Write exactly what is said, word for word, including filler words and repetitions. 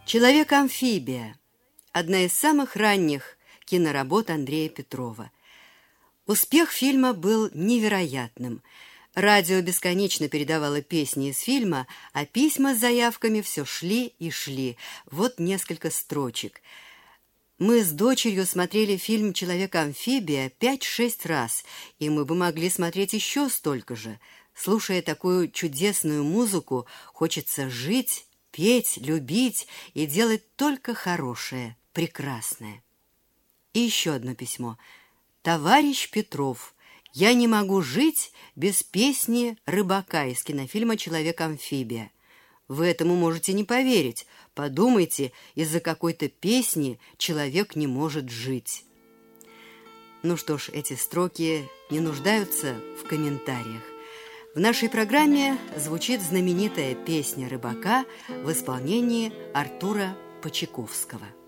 «Человек-амфибия» – одна из самых ранних киноработ Андрея Петрова. Успех фильма был невероятным. Радио бесконечно передавало песни из фильма, а письма с заявками все шли и шли. Вот несколько строчек. Мы с дочерью смотрели фильм «Человек-амфибия» пять-шесть раз, и мы бы могли смотреть еще столько же. Слушая такую чудесную музыку, хочется жить, петь, любить и делать только хорошее, прекрасное. И еще одно письмо. «Товарищ Петров, я не могу жить без песни Рыбака из кинофильма «Человек-амфибия». Вы этому можете не поверить. Подумайте, из-за какой-то песни человек не может жить». Ну что ж, эти строки не нуждаются в комментариях. В нашей программе звучит знаменитая песня «Рыбака» в исполнении Артура Почаковского.